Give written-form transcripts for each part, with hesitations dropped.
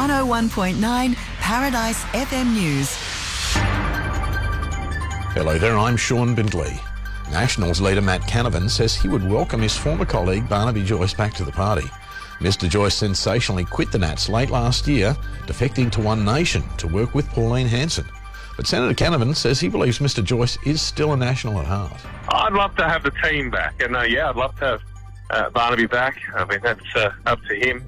101.9 Paradise FM News. Hello there, I'm Sean Bindley. Nationals leader Matt Canavan says he would welcome his former colleague Barnaby Joyce back to the party. Mr Joyce sensationally quit the Nats late last year, defecting to One Nation to work with Pauline Hanson. But Senator Canavan says he believes Mr Joyce is still a National at heart. I'd love to have the team back, and I'd love to have Barnaby back. I mean, that's up to him.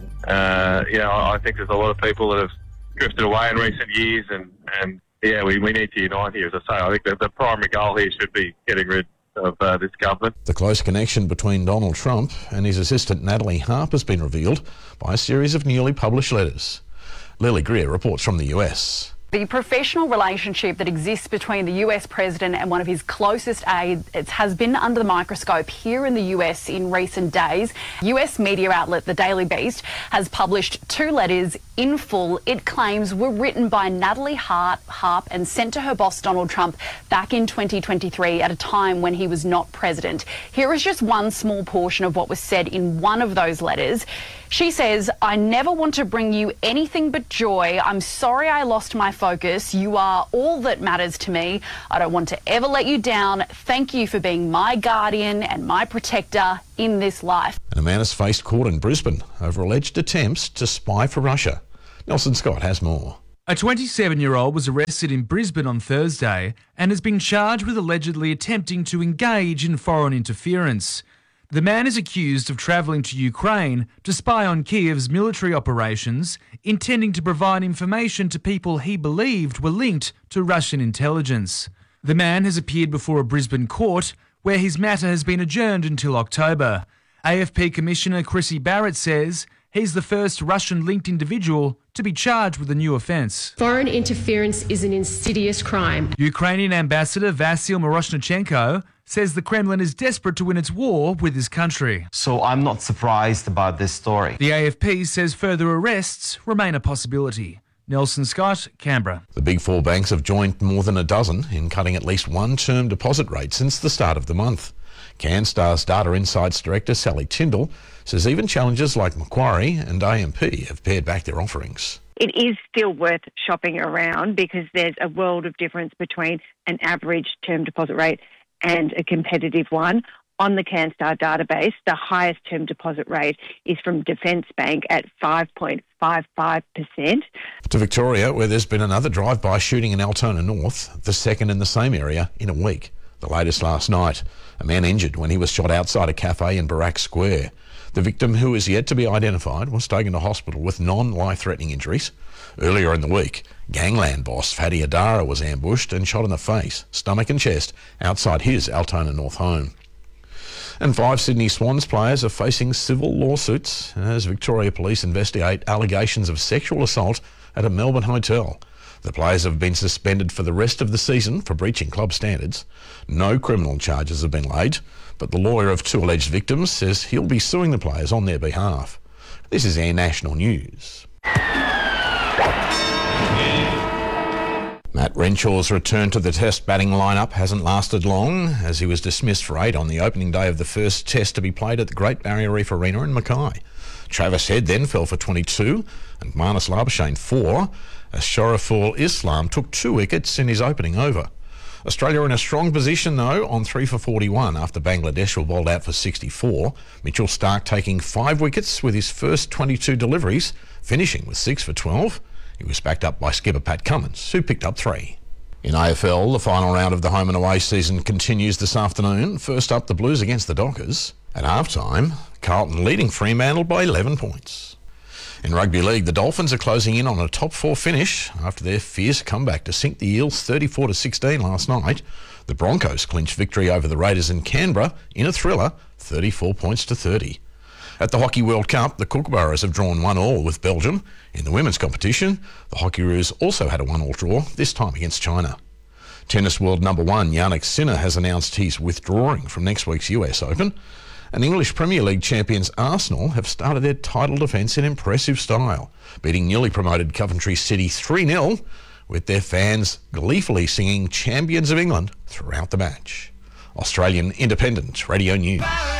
I think there's a lot of people that have drifted away in recent years, and we need to unite here. As I say, I think the primary goal here should be getting rid of this government. The close connection between Donald Trump and his assistant Natalie Harper has been revealed by a series of newly published letters. Lily Greer reports from the US. The professional relationship that exists between the US president and one of his closest aides has been under the microscope here in the US in recent days. US media outlet The Daily Beast has published 2 letters in full it claims were written by Natalie Harper and sent to her boss Donald Trump back in 2023 at a time when he was not president. Here is just one small portion of what was said in one of those letters. She says, "I never want to bring you anything but joy. I'm sorry I lost my focus. You are all that matters to me. I don't want to ever let you down. Thank you for being my guardian and my protector in this life." And a man has faced court in Brisbane over alleged attempts to spy for Russia. Nelson Scott has more. A 27-year-old was arrested in Brisbane on Thursday and has been charged with allegedly attempting to engage in foreign interference. The man is accused of travelling to Ukraine to spy on Kiev's military operations, intending to provide information to people he believed were linked to Russian intelligence. The man has appeared before a Brisbane court, where his matter has been adjourned until October. AFP Commissioner Chrissy Barrett says he's the first Russian-linked individual to be charged with a new offence. Foreign interference is an insidious crime. Ukrainian Ambassador Vasyl Miroshnichenko says the Kremlin is desperate to win its war with his country. So I'm not surprised about this story. The AFP says further arrests remain a possibility. Nelson Scott, Canberra. The Big Four banks have joined more than a dozen in cutting at least one term deposit rate since the start of the month. CanStar's Data Insights Director Sally Tyndall says even challengers like Macquarie and AMP have pared back their offerings. It is still worth shopping around because there's a world of difference between an average term deposit rate and a competitive one. On the CanStar database, the highest term deposit rate is from Defence Bank at 5.55%. To Victoria, where there's been another drive-by shooting in Altona North, the second in the same area in a week. The latest last night, a man injured when he was shot outside a cafe in Barak Square. The victim, who is yet to be identified, was taken to hospital with non-life-threatening injuries. Earlier in the week, gangland boss Fadi Adara was ambushed and shot in the face, stomach and chest outside his Altona North home. And 5 Sydney Swans players are facing civil lawsuits as Victoria Police investigate allegations of sexual assault at a Melbourne hotel. The players have been suspended for the rest of the season for breaching club standards. No criminal charges have been laid, but the lawyer of 2 alleged victims says he'll be suing the players on their behalf. This is Air National News. Matt Renshaw's return to the Test batting lineup hasn't lasted long, as he was dismissed for 8 on the opening day of the first Test to be played at the Great Barrier Reef Arena in Mackay. Travis Head then fell for 22 and Marnus Labuschagne 4, as Shariful Islam took 2 wickets in his opening over. Australia are in a strong position though on 3 for 41 after Bangladesh were bowled out for 64. Mitchell Starc taking 5 wickets with his first 22 deliveries, finishing with 6 for 12. He was backed up by skipper Pat Cummins, who picked up 3. In AFL, the final round of the home and away season continues this afternoon. First up, the Blues against the Dockers. At half-time, Carlton leading Fremantle by 11 points. In rugby league, the Dolphins are closing in on a top 4 finish after their fierce comeback to sink the Eels 34-16 last night. The Broncos clinched victory over the Raiders in Canberra in a thriller, 34 points to 30. At the Hockey World Cup, the Kookaburras have drawn 1-1 with Belgium. In the women's competition, the Hockeyroos also had a 1-1 draw, this time against China. Tennis world number 1 Jannik Sinner has announced he's withdrawing from next week's US Open. And English Premier League champions Arsenal have started their title defence in impressive style, beating newly promoted Coventry City 3-0, with their fans gleefully singing Champions of England throughout the match. Australian Independent Radio News.